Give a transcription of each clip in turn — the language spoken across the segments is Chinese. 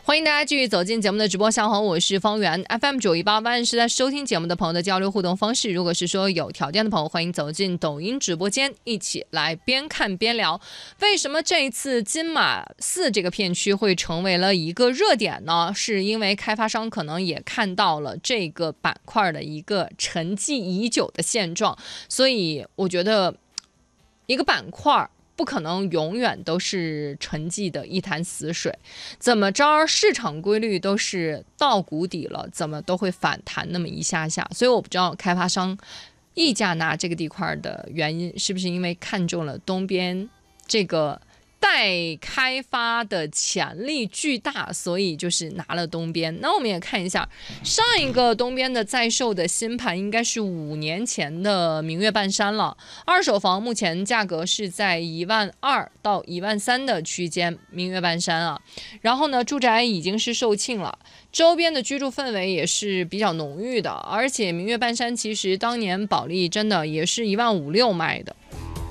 欢迎大家继续走进节目的直播现场，我是方圆 FM918万是在收听节目的朋友的交流互动方式。如果是说有条件的朋友，欢迎走进抖音直播间，一起来边看边聊。为什么这一次金马4这个片区会成为了一个热点呢？是因为开发商可能也看到了这个板块的一个沉寂已久的现状，所以我觉得一个板块不可能永远都是沉寂的一潭死水，怎么着市场规律都是到谷底了，怎么都会反弹那么一下下。所以我不知道开发商溢价拿这个地块的原因，是不是因为看中了东边这个待开发的潜力巨大，所以就是拿了东边。那我们也看一下上一个东边的在售的新盘，应该是5年前的明月半山了。二手房目前价格是在12000到13000的区间，明月半山啊。然后呢，住宅已经是售罄了，周边的居住氛围也是比较浓郁的，而且明月半山其实当年保利真的也是15000-16000卖的。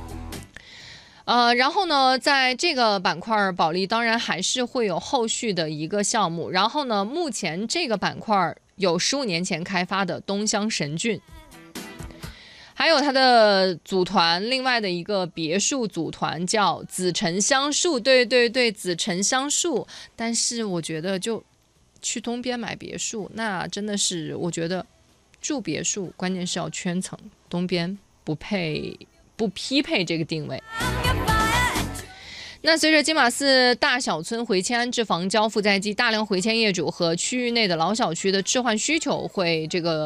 然后呢，在这个板块，保利当然还是会有后续的一个项目。然后呢，目前这个板块有15年前开发的东乡神郡，还有它的组团，另外的一个别墅组团叫紫沉香树，对，紫沉香树。但是我觉得就去东边买别墅，那真的是我觉得住别墅，关键是要圈层，东边不匹配这个定位。那随着金马4大小村回迁安置房交付在即，大量回迁业主和区域内的老小区的置换需求会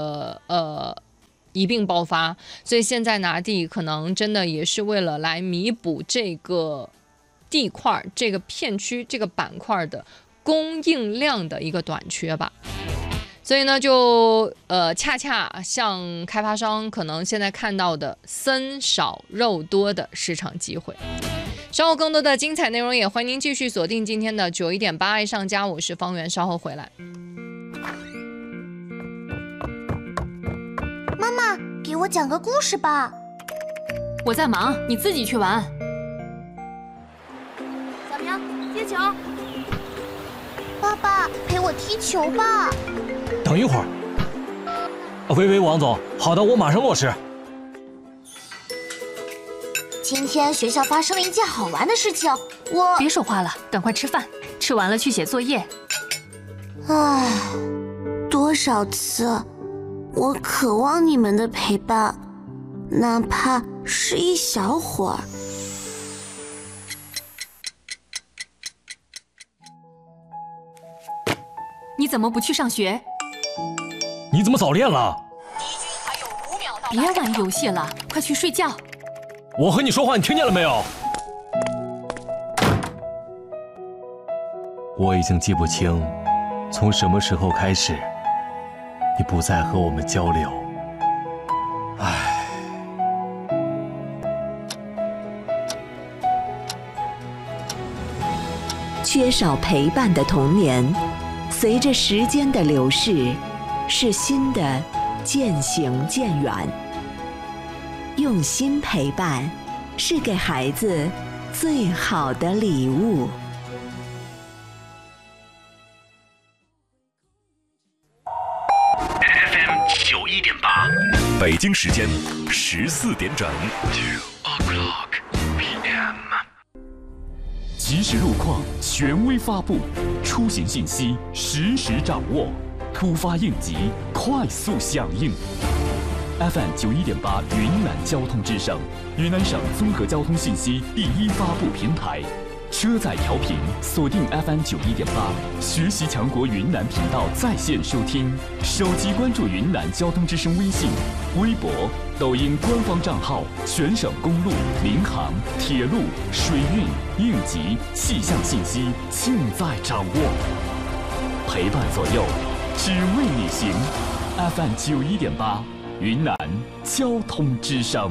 一并爆发，所以现在拿地可能真的也是为了来弥补这个地块、这个片区、这个板块的供应量的一个短缺吧。所以呢，就恰恰像开发商可能现在看到的僧少肉多的市场机会。稍后更多的精彩内容，也欢迎您继续锁定今天的91.8爱上家，我是方圆，稍后回来。 妈妈，给我讲个故事吧。 我在忙，你自己去玩。 小明，接球。爸爸，陪我踢球吧。 等一会儿。喂，王总，好的，我马上落实。 今天学校发生了一件好玩的事情， 别说话了，赶快吃饭，吃完了去写作业。 唉，多少次，我渴望你们的陪伴，哪怕是一小会儿。 你怎么不去上学？ 你怎么早恋了？ 别玩游戏了，快去睡觉。 我和你说话，你听见了没有？我已经记不清，从什么时候开始，你不再和我们交流。唉， 缺少陪伴的童年，随着时间的流逝，是新的渐行渐远。用心陪伴，是给孩子最好的礼物。 FM91.8，北京时间14点整。2 o'clock PM。即时路况权威发布，出行信息实时掌握，突发应急快速响应。FM91.8云南交通之声，云南省综合交通信息第一发布平台。车载调频锁定 FM91.8，学习强国云南频道在线收听，手机关注云南交通之声微信、微博、抖音官方账号，全省公路、民航、铁路、水运、应急、气象信息尽在掌握，陪伴左右，只为你行。FM91.8，云南交通之声。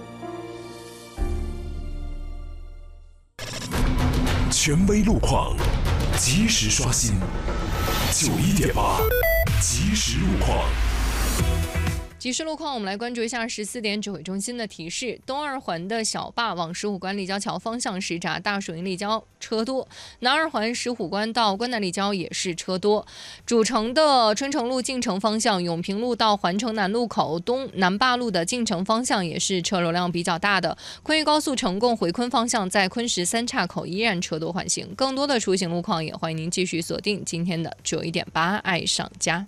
权威路况，及时刷新。91.8，即时路况。 即时路况，我们来关注一下14点指挥中心的提示：东二环的小坝往石虎关立交桥方向时闸大水营立交车多，南二环石虎关到关南立交也是车多。主城的春城路进城方向，永平路到环城南路口东南坝路的进城方向也是车流量比较大的。昆玉高速成贡回昆方向，在昆石三岔口依然车多缓行。更多的出行路况，也欢迎您继续锁定今天的91.8爱上家。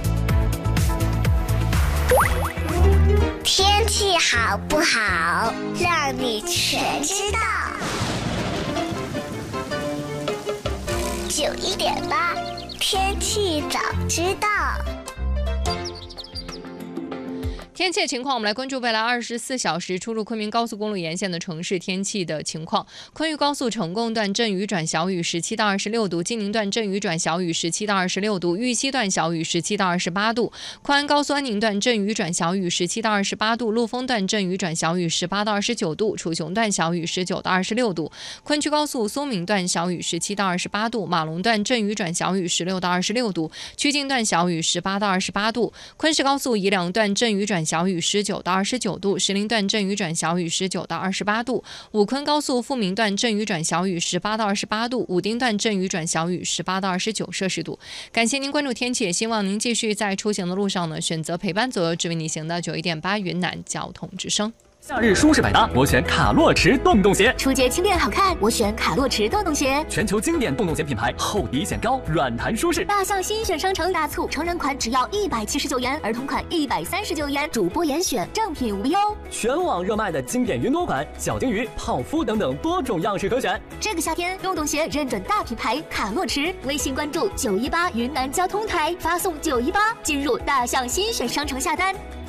天气好不好，让你全知道。91.8，天气早知道。 天气情况，我们来关注未来24小时出入昆明高速公路沿线的城市天气的情况。昆玉高速成贡段阵雨转小雨17到26度，金陵段阵雨转小雨17到26度，玉溪段小雨17到28度，昆安高速安宁段阵雨转小雨17到28度，陆丰段阵雨转小雨18到29度，楚雄段小雨19到26度，昆曲高速松明段小雨17到28度，马龙段阵雨转小雨16到26度，曲靖段小雨18到28度，昆石高速宜良段阵雨转小雨19到29度，石林段阵雨转小雨19到28度，武昆高速富民段阵雨转小雨18到28度，武丁段阵雨转小雨18到29摄氏度。感谢您关注天气，也希望您继续在出行的路上呢，选择陪伴左右只为你行的91.8云南交通之声。 夏日舒适百搭，我选卡洛驰洞洞鞋； 出街轻便好看，我选卡洛驰洞洞鞋。 全球经典洞洞鞋品牌，厚底显高，软弹舒适。 大象新选商城大促，成人款只要179元，儿童款139元，主播严选，正品无忧。 全网热卖的经典云朵款、小金鱼、泡芙等等多种样式可选。 这个夏天，洞洞鞋认准大品牌卡洛驰，微信关注918云南交通台，发送918进入大象新选商城下单。